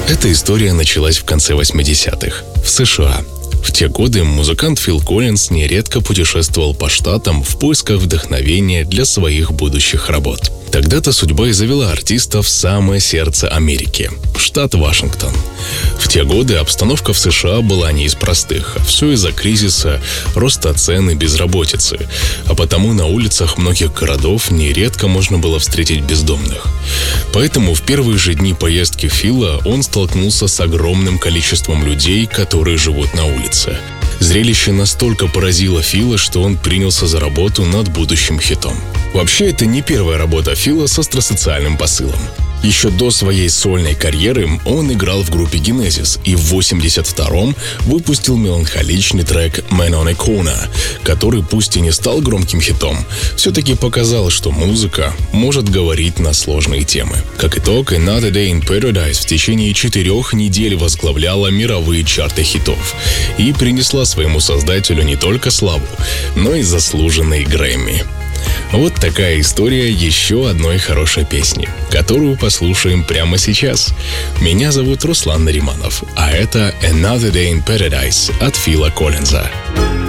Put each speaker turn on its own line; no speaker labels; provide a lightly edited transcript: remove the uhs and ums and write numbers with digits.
Эта история началась в конце 80-х, в США. В те годы музыкант Фил Коллинз нередко путешествовал по штатам в поисках вдохновения для своих будущих работ. Тогда-то судьба и завела артиста в самое сердце Америки – штат Вашингтон. В те годы обстановка в США была не из простых, а все из-за кризиса, роста цен и безработицы, а потому на улицах многих городов нередко можно было встретить бездомных. Поэтому в первые же дни поездки Фила он столкнулся с огромным количеством людей, которые живут на улице. Зрелище настолько поразило Фила, что он принялся за работу над будущим хитом. Вообще, это не первая работа Фила с остросоциальным посылом. Еще до своей сольной карьеры он играл в группе Genesis и в 1982-м выпустил меланхоличный трек «Man on a Corner», который пусть и не стал громким хитом, все-таки показал, что музыка может говорить на сложные темы. Как итог, «Another Day in Paradise» в течение 4 недель возглавляла мировые чарты хитов и принесла своему создателю не только славу, но и заслуженный Грэмми. Вот такая история еще одной хорошей песни, которую послушаем прямо сейчас. Меня зовут Руслан Нариманов, а это «Another Day in Paradise» от Фила Коллинза.